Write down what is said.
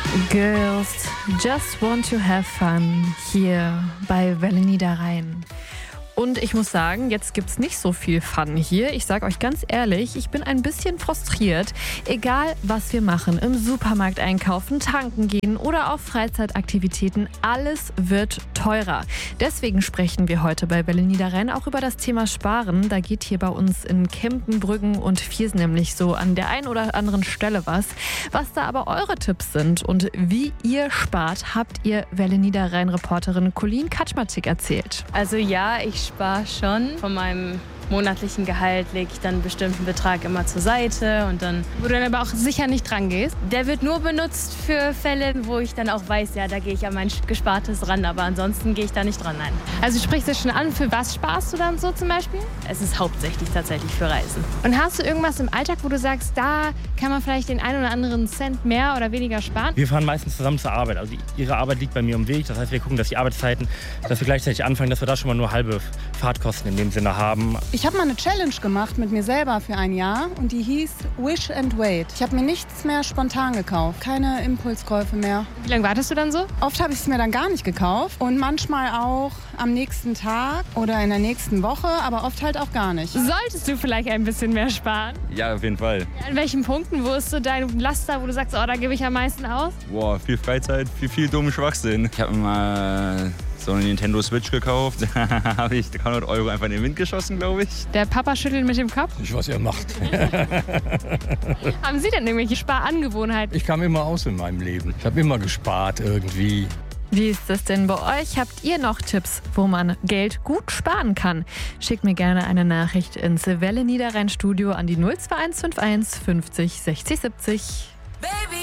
Girls just want to have fun hier bei Welle Niederrhein. Und ich muss sagen, jetzt gibt's nicht so viel Fun hier. Ich sag euch ganz ehrlich, ich bin ein bisschen frustriert. Egal, was wir machen, im Supermarkt einkaufen, tanken gehen oder auf Freizeitaktivitäten, alles wird teurer. Deswegen sprechen wir heute bei Welle Niederrhein auch über das Thema Sparen. Da geht hier bei uns in Kempen, Brüggen und Viersen nämlich so an der einen oder anderen Stelle was. Was da aber eure Tipps sind und wie ihr spart, habt ihr Welle Niederrhein-Reporterin Colleen Kaczmarczyk erzählt. Also ja, ich spare schon. Von meinem monatlichen Gehalt lege ich dann einen bestimmten Betrag immer zur Seite und dann... Wo du dann aber auch sicher nicht dran gehst? Der wird nur benutzt für Fälle, wo ich dann auch weiß, ja, da gehe ich an mein Gespartes ran, aber ansonsten gehe ich da nicht dran, nein. Also du sprichst das schon an, für was sparst du dann so zum Beispiel? Es ist hauptsächlich tatsächlich für Reisen. Und hast du irgendwas im Alltag, wo du sagst, da kann man vielleicht den einen oder anderen Cent mehr oder weniger sparen? Wir fahren meistens zusammen zur Arbeit. Also ihre Arbeit liegt bei mir im Weg. Das heißt, wir gucken, dass die Arbeitszeiten, dass wir gleichzeitig anfangen, dass wir da schon mal nur halbe Fahrtkosten in dem Sinne haben. Ich habe mal eine Challenge gemacht mit mir selber für ein Jahr und die hieß Wish and Wait. Ich habe mir nichts mehr spontan gekauft, keine Impulskäufe mehr. Wie lange wartest du dann so? Oft habe ich es mir dann gar nicht gekauft und manchmal auch am nächsten Tag oder in der nächsten Woche, aber oft halt auch gar nicht. Solltest du vielleicht ein bisschen mehr sparen? Ja, auf jeden Fall. An welchen Punkten? Wo ist so dein Laster, wo du sagst, oh, da gebe ich am meisten aus? Boah, viel Freizeit, viel dummen Schwachsinn. Ich habe mir mal so eine Nintendo Switch gekauft. Da habe ich 300 € einfach in den Wind geschossen, glaube ich. Der Papa schüttelt mit dem Kopf. Ich weiß, was er macht. Haben Sie denn irgendwelche Sparangewohnheiten? Ich kam immer aus in meinem Leben. Ich habe immer gespart irgendwie. Wie ist das denn bei euch? Habt ihr noch Tipps, wo man Geld gut sparen kann? Schickt mir gerne eine Nachricht ins Welle Niederrhein Studio an die 02151 50 60 70.